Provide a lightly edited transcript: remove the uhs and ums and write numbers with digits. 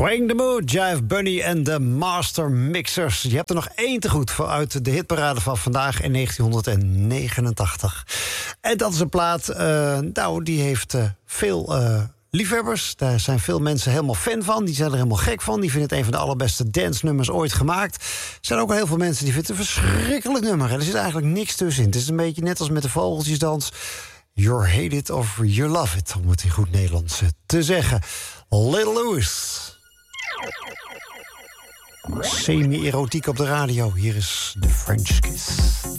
Swing the Mood, Jive Bunny en de Master Mixers. Je hebt er nog één te goed voor uit de hitparade van vandaag in 1989. En dat is een plaat, die heeft veel liefhebbers. Daar zijn veel mensen helemaal fan van. Die zijn er helemaal gek van. Die vinden het een van de allerbeste dance-nummers ooit gemaakt. Er zijn ook heel veel mensen die vinden het een verschrikkelijk nummer. En er zit eigenlijk niks tussenin. Het is een beetje net als met de vogeltjesdans. You hate it of you love it, om het in goed Nederlands te zeggen. Little Louis. Semi-erotiek op de radio. Hier is The French Kiss.